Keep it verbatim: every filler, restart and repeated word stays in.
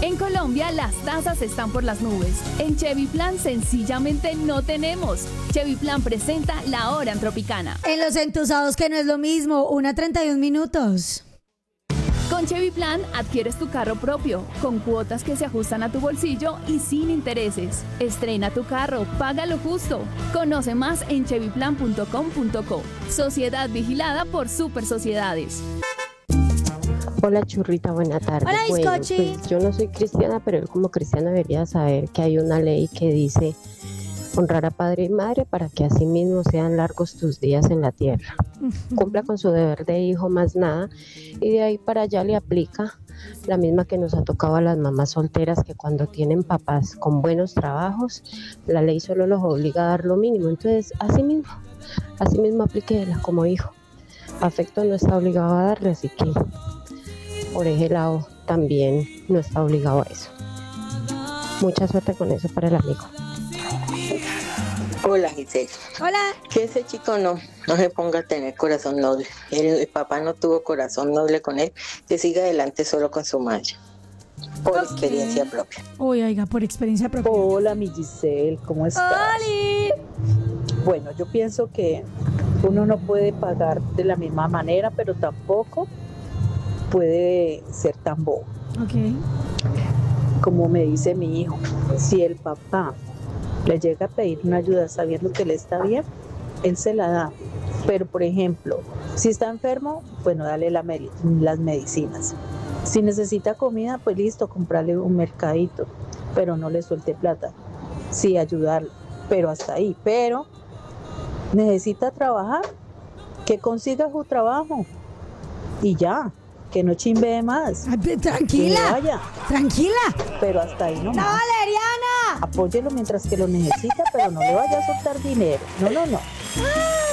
En Colombia las tasas están por las nubes. En Chevy Plan sencillamente no tenemos. Chevy Plan presenta La Hora en Tropicana. En los entusados que no es lo mismo, una treinta y un minutos. Con Chevy Plan adquieres tu carro propio, con cuotas que se ajustan a tu bolsillo y sin intereses. Estrena tu carro, paga lo justo. Conoce más en chevy plan punto com punto co. Sociedad vigilada por Super Sociedades. Hola Churrita, buena tarde. Hola, bueno, Bizcochi. pues yo no soy cristiana, pero él como cristiano debería saber que hay una ley que dice honrar a padre y madre para que así mismo sean largos tus días en la tierra. Cumpla con su deber de hijo más nada, y de ahí para allá le aplica la misma que nos ha tocado a las mamás solteras, que cuando tienen papás con buenos trabajos, la ley solo los obliga a dar lo mínimo. Entonces, así mismo, así mismo aplíquela como hijo. Afecto no está obligado a darle, así que por ese lado también no está obligado a eso. Mucha suerte con eso para el amigo. Hola Giselle, Hola. que ese chico no, no se ponga a tener corazón noble. El, el papá no tuvo corazón noble con él, que siga adelante solo con su madre, por Ok. experiencia propia. Uy, oiga, por experiencia propia. Hola, mi Giselle, ¿cómo estás? ¡Oli! Bueno, yo pienso que uno no puede pagar de la misma manera, pero tampoco puede ser tan bobo. Ok. Como me dice mi hijo, si el papá le llega a pedir una ayuda sabiendo que le está bien, él se la da. Pero, por ejemplo, si está enfermo, bueno, dale la medi- las medicinas. Si necesita comida, pues listo, comprarle un mercadito, pero no le suelte plata. Sí, ayudarlo, pero hasta ahí. Pero necesita trabajar, que consiga su trabajo y ya, que no chimbee más. Ay, pe- Que tranquila, vaya, tranquila. pero hasta ahí no ¡No, más. Valeriana! Apóyelo mientras que lo necesita, pero no le vaya a soltar dinero. No, no, no.